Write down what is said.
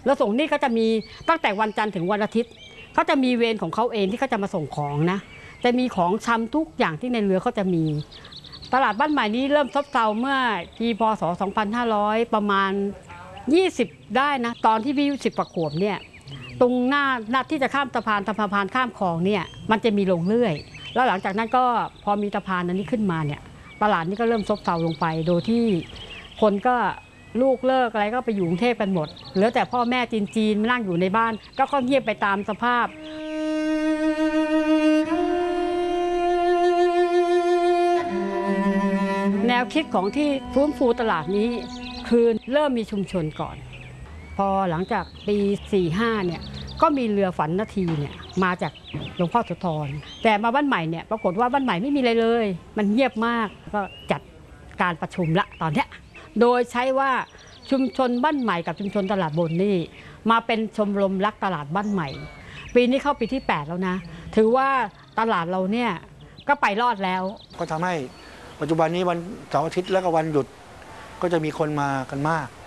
แล้วส่งนี่ก็จะมีตั้งแต่วันจันทร์ถึงวันอาทิตย์เขาจะมีเวรของเขาเองที่เขาจะมาส่งของนะจะมีของชำทุกอย่างที่ในเรือเขาจะมีตลาดบ้านใหม่นี้เริ่มซบเซาเมื่อปีพศ 2500 ประมาณ 20 ได้นะตอนที่พี่อายุ10 กว่าขวบเนี่ยตรงหน้าที่จะข้ามสะพานข้ามคลองเนี่ยมันจะมีโรงเลื่อยแล้วหลังจากนั้นก็พอมีสะพานนั้นนี้ขึ้นมาเนี่ยตลาดนี้ก็เริ่มซบเซาลงไปโดยที่คนก็ลูกเลิกอะไรก็ไปอยู่กรุงเทพกันหมดเหลือแต่พ่อแม่จีนๆนั่งอยู่ในบ้านก็เงียบไปตามสภาพแนวคิดของที่ฟื้นฟูตลาดนี้คือเริ่มมีชุมชนก่อนพอหลังจากปี 45 เนี่ยก็มีเรือฝันนาทีเนี่ยมาจากหลวงพ่อโสธรแต่มาบ้านใหม่เนี่ยปรากฏว่าบ้านใหม่ไม่มีอะไรเลยมันเงียบมากก็จัดการประชุมละตอนเนี้ยโดยใช้ว่าชุมชนบ้านใหม่กับชุมชนตลาดบนนี่มาเป็นชมรมรักตลาดบ้านใหม่ปีนี้เข้าปีที่ 8 แล้วนะถือว่าตลาดเราเนี่ยก็ไปรอดแล้วก็ทำให้ปัจจุบันนี้วันเสาร์อาทิตย์และก็วันหยุดก็จะมีคนมากันมาก